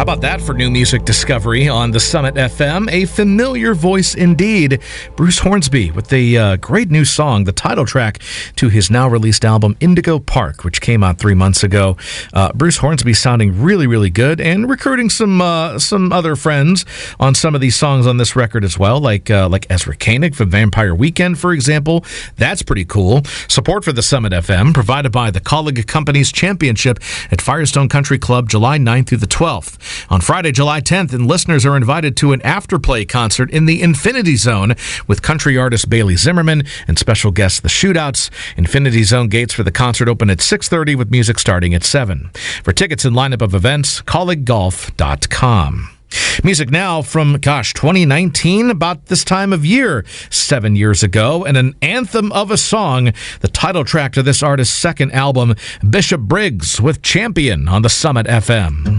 about that for new music discovery on the Summit FM? A familiar voice indeed. Bruce Hornsby with the great new song, the title track to his now released album Indigo Park, which came out 3 months ago. Bruce Hornsby sounding really, really good, and recruiting some other friends on some of these songs on this record as well, like Ezra Koenig from Vampire Weekend, for example. That's pretty cool. Support for the Summit FM provided by the Colleague Companies Championship at Firestone Country Club, July 9th through the 12th. On Friday, July 10th, and listeners are invited to an afterplay concert in the Infinity Zone with country artist Bailey Zimmerman and special guests The Shootouts. Infinity Zone gates for the concert open at 6:30 with music starting at 7. For tickets and lineup of events, colleaguegolf.com. Music now from, 2019, about this time of year, 7 years ago, and an anthem of a song, the title track to this artist's second album, Bishop Briggs with Champion on the Summit FM.